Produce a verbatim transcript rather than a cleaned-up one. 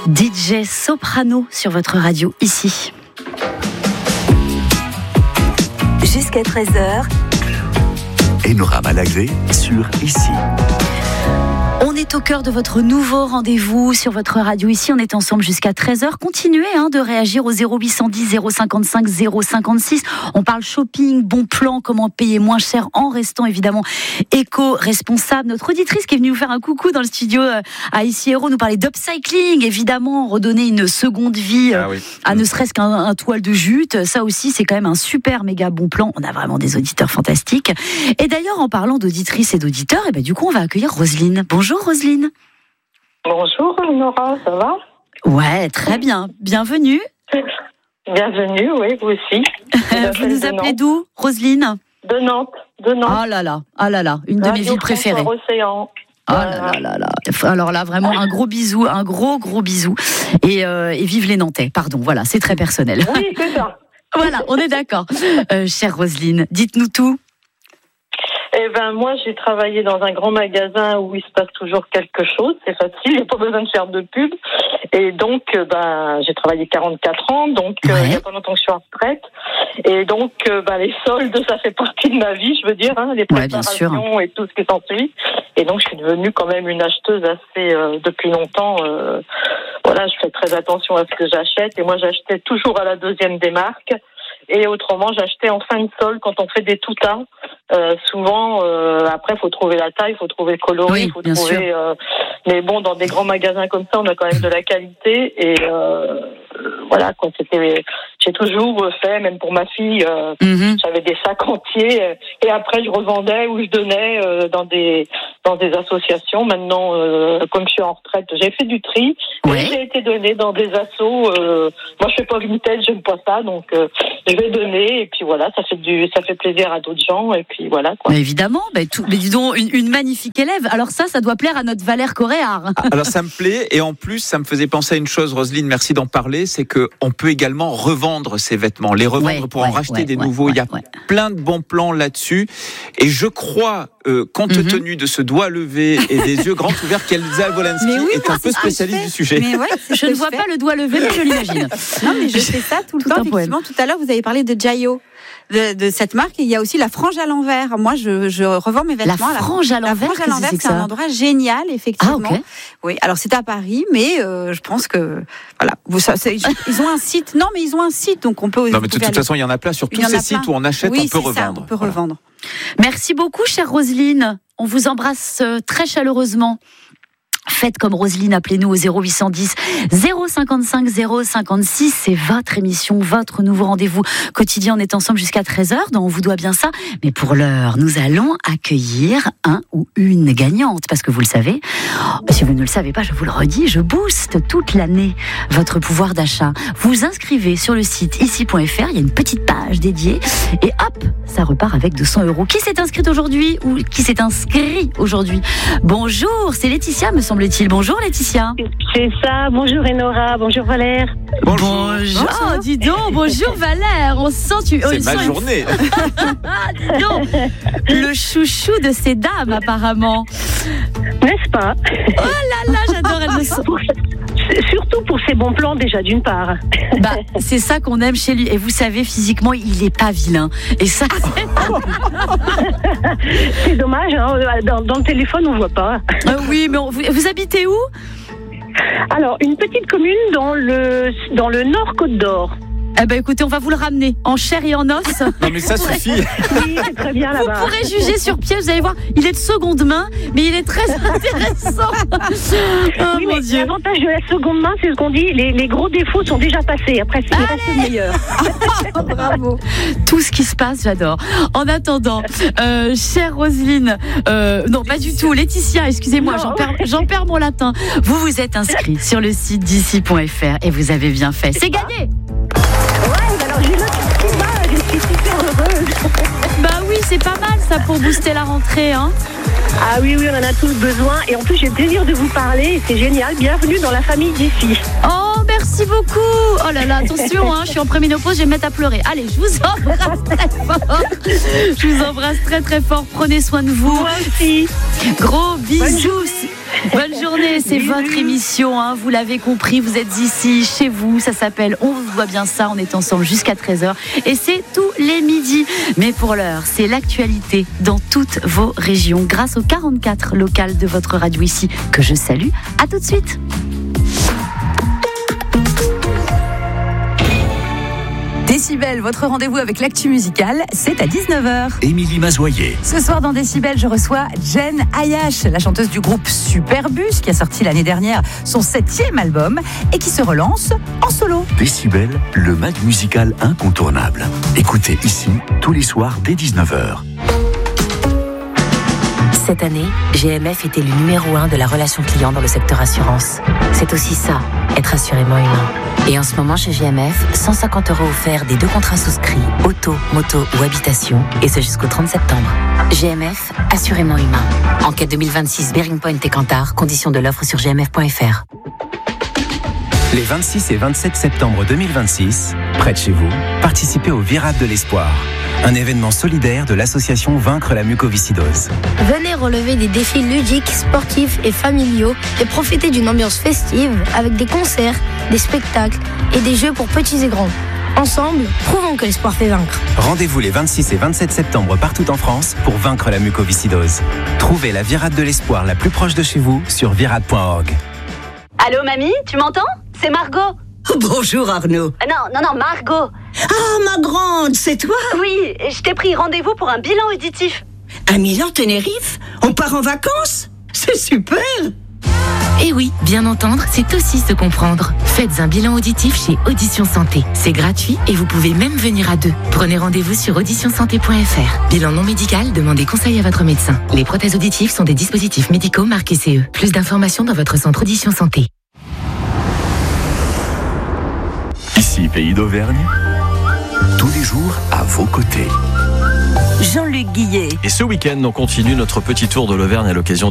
D J Soprano sur votre radio ici. Jusqu'à treize heures. Enora Malagré sur Ici. On est au cœur de votre nouveau rendez-vous sur votre radio ici. On est ensemble jusqu'à treize heures. Continuez hein, de réagir au zéro huit cent dix zéro cinquante-cinq zéro cinquante-six. On parle shopping, bon plan, comment payer moins cher en restant évidemment éco-responsable. Notre auditrice qui est venue nous faire un coucou dans le studio à Ici Héros nous parlait d'upcycling, évidemment, redonner une seconde vie ah oui. à ne serait-ce qu'un un toile de jute. Ça aussi, c'est quand même un super méga bon plan. On a vraiment des auditeurs fantastiques. Et d'ailleurs, en parlant d'auditrices et d'auditeurs, et ben, du coup, on va accueillir Roselyne. Bonjour. Bonjour Roselyne. Bonjour Nora, ça va ? Ouais, très bien. Bienvenue. Bienvenue, oui, vous aussi. Vous nous appelez d'où, Roselyne ? De Nantes. De Nantes. Ah là là, ah là là, une de mes villes préférées. Océan. Ah là là là là. Alors là, vraiment un gros bisou, un gros gros bisou. Et, euh, et vive les Nantais. Pardon, voilà, c'est très personnel. Oui, c'est ça. Voilà, on est d'accord. Euh, chère Roselyne, dites-nous tout. Eh ben moi j'ai travaillé dans un grand magasin où il se passe toujours quelque chose, c'est facile, il n'y a pas besoin de faire de pub. Et donc ben j'ai travaillé quarante-quatre ans, donc ouais. euh, il n'y a pas longtemps que je suis en retraite. Et donc euh, ben les soldes ça fait partie de ma vie, je veux dire, hein, les préparations ouais, et tout ce qui s'ensuit. Et donc je suis devenue quand même une acheteuse assez euh, depuis longtemps. Euh, voilà, je fais très attention à ce que j'achète et moi j'achetais toujours à la deuxième des marques. Et autrement, j'achetais en fin de solde quand on fait des tout-tas. Euh, souvent, euh, après, il faut trouver la taille, il faut trouver le coloris, il oui, faut trouver. Euh, mais bon, dans des grands magasins comme ça, on a quand même de la qualité. Et euh, voilà, quoi. C'était, j'ai toujours fait, même pour ma fille, euh, mm-hmm. j'avais des sacs entiers. Et après, je revendais ou je donnais euh, dans des dans des associations. Maintenant, euh, comme je suis en retraite, j'ai fait du tri. Ouais. Et j'ai été donnée dans des assos. Euh, moi, je fais pas Vinted, j'aime pas ça, donc euh, je vais donner. Et puis voilà, ça fait du, ça fait plaisir à d'autres gens. Et puis voilà. Quoi. Mais évidemment, bah, tout, mais dis donc, une, une magnifique élève. Alors ça, ça doit plaire à notre Valère Coréard. Alors ça me plaît, et en plus, ça me faisait penser à une chose, Roselyne. Merci d'en parler. C'est que on peut également revendre ces vêtements, les revendre ouais, pour ouais, en racheter ouais, des ouais, nouveaux. Ouais, Il y a ouais. plein de bons plans là-dessus. Et je crois. Euh, compte mm-hmm. tenu de ce doigt levé et des yeux grands ouverts, qu'Elsa Wolanski oui, est un peu spécialiste du sujet. Mais ouais, je ne vois pas le doigt levé, mais je l'imagine. Non, mais je fais ça tout le tout temps. Effectivement, tout à l'heure, vous avez parlé de Jayo, de, de cette marque. Et il y a aussi la frange à l'envers. Moi, je, je revends mes vêtements. La frange à l'envers, la frange à l'envers, c'est, c'est un endroit génial, effectivement. Ah, okay. Oui, alors c'est à Paris, mais euh, je pense que voilà, vous, ça, c'est, ils ont un site. Non, mais ils ont un site, donc on peut. Non, mais de toute aller. façon, il y en a plein sur tous ces sites où on achète, oui, on peut revendre. Ça, on peut voilà. revendre. Merci beaucoup, chère Roselyne. On vous embrasse très chaleureusement. Faites comme Roselyne, appelez-nous au zéro huit cent dix zéro cinquante-cinq zéro cinquante-six. C'est votre émission, votre nouveau rendez-vous quotidien. On est ensemble jusqu'à treize heures, donc on vous doit bien ça. Mais pour l'heure, nous allons accueillir un ou une gagnante. Parce que vous le savez, si vous ne le savez pas, je vous le redis, je booste toute l'année votre pouvoir d'achat. Vous vous inscrivez sur le site ici point f r, il y a une petite page dédiée. Et hop, ça repart avec deux cents euros. Qui s'est inscrit aujourd'hui ou qui s'est inscrit aujourd'hui ? Bonjour, c'est Laetitia, me semble il Bonjour Laetitia. C'est ça, bonjour Enora, bonjour Valère. Bonjour. Bonjour. Oh, dis donc, bonjour Valère. On sent tu. C'est ma journée. Ah, dis donc. Le chouchou de ces dames apparemment. N'est-ce pas ? Oh là là, j'adore elle le sent. Surtout pour ses bons plans déjà d'une part. Bah, c'est ça qu'on aime chez lui. Et vous savez, physiquement, il est pas vilain. Et ça, c'est, c'est dommage. Hein, dans, dans le téléphone, on voit pas. Euh, oui, mais on, vous, vous habitez où ? Alors, une petite commune dans le dans le Nord Côte d'Or. Eh ben écoutez, on va vous le ramener en chair et en os. Non mais ça suffit. Oui, c'est très bien là-bas. Vous pourrez juger sur pied, vous allez voir, il est de seconde main, mais il est très intéressant. Oh, oui, mon mais Dieu. L'avantage de la seconde main, c'est ce qu'on dit, les, les gros défauts sont déjà passés. Après, c'est le meilleur. Bravo. Tout ce qui se passe, j'adore. En attendant, euh, chère Roselyne, euh, non pas du tout, Laetitia, excusez-moi, j'en perds, j'en perds mon latin. Vous vous êtes inscrit sur le site d'ici point f r et vous avez bien fait. C'est gagné. Ouais, alors j'ai notre petit bas, je suis super heureuse. Bah oui, c'est pas mal ça pour booster la rentrée, hein. Ah oui, oui, on en a tous besoin. Et en plus, j'ai le plaisir de vous parler. Et c'est génial. Bienvenue dans la famille d'ici. Oh, merci beaucoup. Oh là là, attention, hein, je suis en préménopause, je vais me mettre à pleurer. Allez, je vous embrasse très fort. Je vous embrasse très très fort. Prenez soin de vous. Moi aussi. Gros bisous. Bonne journée, c'est votre émission, hein, vous l'avez compris, vous êtes ici, chez vous, ça s'appelle On vous voit bien ça, on est ensemble jusqu'à treize heures et c'est tous les midis. Mais pour l'heure, c'est l'actualité dans toutes vos régions grâce au quarante-quatre local de votre radio ici que je salue. À tout de suite. Décibel, votre rendez-vous avec l'actu musicale, c'est à dix-neuf heures. Émilie Mazoyer. Ce soir dans Décibel, je reçois Jen Ayash, la chanteuse du groupe Superbus, qui a sorti l'année dernière son septième album et qui se relance en solo. Décibel, le mag musical incontournable. Écoutez ici, tous les soirs dès dix-neuf heures. Cette année, G M F était le numéro un de la relation client dans le secteur assurance. C'est aussi ça, être assurément humain. Et en ce moment chez G M F, cent cinquante euros offerts des deux contrats souscrits, auto, moto ou habitation, et ce jusqu'au trente septembre. G M F, assurément humain. Enquête deux mille vingt-six, Bearing Point et Kantar, conditions de l'offre sur g m f point f r. Les vingt-six et vingt-sept septembre deux mille vingt-six, près de chez vous, participez au Virade de l'Espoir, un événement solidaire de l'association Vaincre la mucoviscidose. Venez relever des défis ludiques, sportifs et familiaux et profiter d'une ambiance festive avec des concerts, des spectacles et des jeux pour petits et grands. Ensemble, prouvons que l'espoir fait vaincre. Rendez-vous les vingt-six et vingt-sept septembre partout en France pour vaincre la mucoviscidose. Trouvez la Virade de l'Espoir la plus proche de chez vous sur virade point org. Allô mamie, tu m'entends? C'est Margot. Bonjour Arnaud. Non, non, non, Margot. Ah, ma grande, c'est toi? Oui, je t'ai pris rendez-vous pour un bilan auditif. À Milan, Tenerife? On part en vacances? C'est super. Eh oui, bien entendre, c'est aussi se comprendre. Faites un bilan auditif chez Audition Santé. C'est gratuit et vous pouvez même venir à deux. Prenez rendez-vous sur audition santé point f r. Bilan non médical, demandez conseil à votre médecin. Les prothèses auditives sont des dispositifs médicaux marqués C E. Plus d'informations dans votre centre Audition Santé. Ici, Pays d'Auvergne, tous les jours à vos côtés. Jean-Luc Guillet. Et ce week-end, on continue notre petit tour de l'Auvergne à l'occasion